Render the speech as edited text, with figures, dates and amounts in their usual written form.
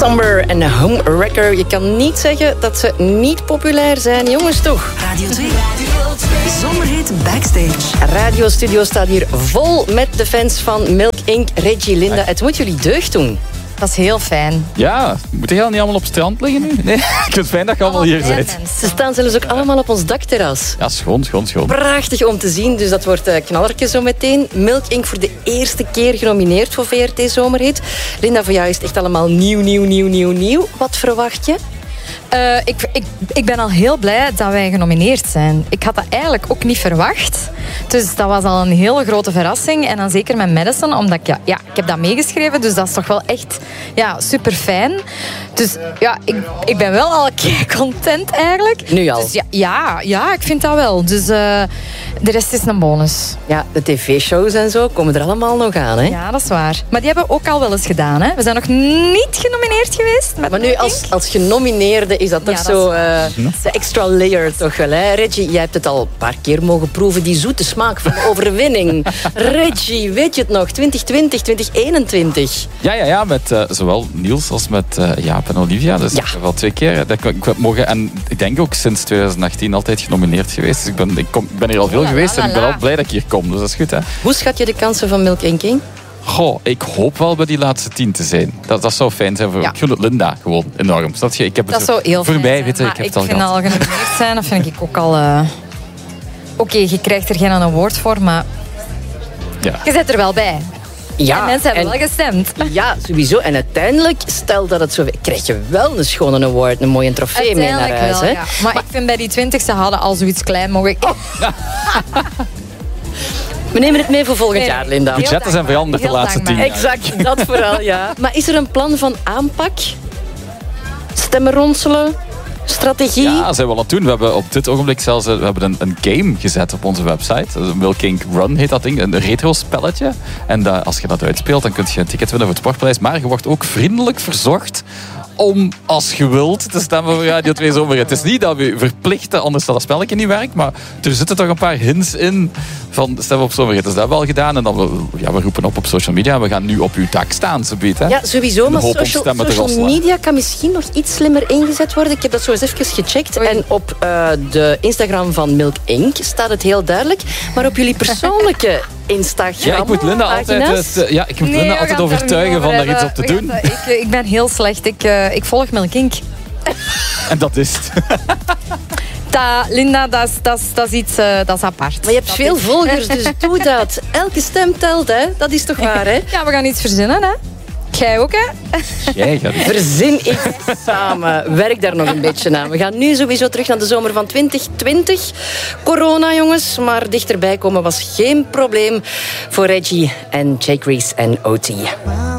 Somber en Home Wrecker. Je kan niet zeggen dat ze niet populair zijn. Jongens, toch? Radio 2. Zomerhit Backstage. Radio Studio staat hier vol met de fans van Milk Inc. Reggie, Linda, het moet jullie deugd doen. Dat is heel fijn. Ja, moet je niet allemaal op het strand liggen nu? Nee, ik vind het fijn dat je allemaal hier bent. Ze staan zelfs ook allemaal op ons dakterras. Ja, schoon. Prachtig om te zien, dus dat wordt knallertje zo meteen. Milk Inc. voor de eerste keer genomineerd voor VRT Zomerhit. Linda, voor jou is het echt allemaal nieuw. Wat verwacht je? Ik ben al heel blij dat wij genomineerd zijn. Ik had dat eigenlijk ook niet verwacht. Dus dat was al een hele grote verrassing. En dan zeker met Madison, omdat ik heb dat meegeschreven. Dus dat is toch wel echt super fijn. Dus ja, ik ben wel al content eigenlijk. Nu al? Dus ja, ik vind dat wel. Dus de rest is een bonus. Ja, de tv-shows en zo komen er allemaal nog aan, hè? Ja, dat is waar. Maar die hebben we ook al wel eens gedaan, hè? We zijn nog niet genomineerd geweest. Maar nu als genomineerde is dat toch zo de extra layer toch wel, hè? Reggie, jij hebt het al een paar keer mogen proeven, die zoete smaak van de overwinning. Reggie, weet je het nog? 2020, 2021. Ja, met zowel Niels als met Jaap en Olivia. Dus ik heb wel 2 keer dat ik heb mogen. En ik denk ook sinds 2018 altijd genomineerd geweest. Dus ik ben hier al veel geweest en ik ben al blij dat ik hier kom. Dus dat is goed, hè? Hoe schat je de kansen van Milk Inc. in? Goh, ik hoop wel bij die laatste 10 te zijn. Dat zou fijn zijn voor Linda gewoon enorm. Dat zou heel voor fijn mij, zijn. weet je, ik heb het al vind gehad. al genomineerd zijn, dat vind ik ook al... Oké, je krijgt er geen award voor, maar je zit er wel bij. Ja, en mensen hebben wel gestemd. Ja, sowieso. En uiteindelijk, stel dat het zo... krijg je wel een schone award, een mooie trofee mee naar huis. Wel, hè? ja. Maar ik vind bij die 20ste hadden al zoiets klein mogen. We nemen het mee voor volgend jaar, Linda. Budgetten zijn veranderd de laatste 10 jaar. Exact, dat vooral, ja. Maar is er een plan van aanpak? Stemmen ronselen? Strategie? Ja, dat zijn we al aan het doen. We hebben op dit ogenblik zelfs een game gezet op onze website. Milk Inc. Run heet dat ding. Een retro-spelletje. En als je dat uitspeelt, dan kun je een ticket winnen voor het sportprijs. Maar je wordt ook vriendelijk verzocht om, als je wilt, te stemmen voor Radio 2 Zomerhit. Het is niet dat we je verplichten, anders dat het spelletje niet werkt. Maar er zitten toch een paar hints in van stemmen op Zomerhit. Dus dat hebben we al gedaan. En dan we roepen op social media. En we gaan nu op uw dak staan, zoiets. Ja, sowieso. Maar social media kan misschien nog iets slimmer ingezet worden. Ik heb dat zo eens even gecheckt. En op de Instagram van Milk Inc. staat het heel duidelijk. Maar op jullie persoonlijke Instagram... Ja, ik moet Linda altijd overtuigen van daar iets op te doen. Ik ben heel slecht. Ik volg Milk Inc. En dat is het. Linda, dat is iets dat is apart. Maar je hebt veel volgers, dus doe dat. Elke stem telt, hè? Dat is toch waar, hè? Ja, we gaan iets verzinnen, hè? Jij ook, hè? Jij gaat Verzin iets samen. Werk daar nog een beetje aan. We gaan nu sowieso terug naar de zomer van 2020. Corona, jongens. Maar dichterbij komen was geen probleem voor Reggie en Jake Reese en OT.